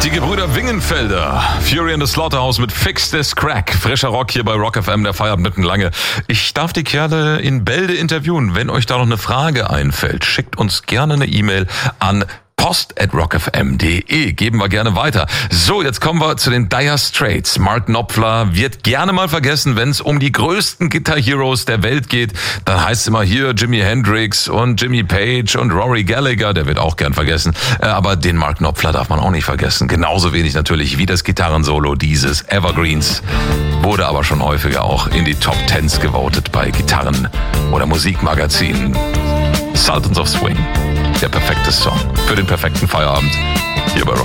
Die Gebrüder Wingenfelder, Fury in the Slaughterhouse mit Fix This Crack. Frischer Rock hier bei Rock FM, der feiert mitten lange. Ich darf die Kerle in Bälde interviewen. Wenn euch da noch eine Frage einfällt, schickt uns gerne eine E-Mail an post@rockfm.de. Geben wir gerne weiter. So, jetzt kommen wir zu den Dire Straits. Mark Knopfler wird gerne mal vergessen, wenn es um die größten Guitar Heroes der Welt geht. Dann heißt es immer hier Jimi Hendrix und Jimmy Page und Rory Gallagher. Der wird auch gern vergessen. Aber den Mark Knopfler darf man auch nicht vergessen. Genauso wenig natürlich wie das Gitarrensolo dieses Evergreens. Wurde aber schon häufiger auch in die Top 10s gewotet bei Gitarren- oder Musikmagazinen. Sultans of Swing. Der perfekte Song für den perfekten Feierabend hier bei Rock.